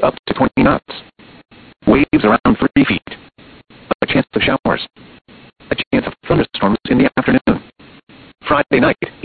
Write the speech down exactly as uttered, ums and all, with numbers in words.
up to twenty knots. Waves around three feet. A chance of showers. A chance of thunderstorms in the afternoon. Friday night.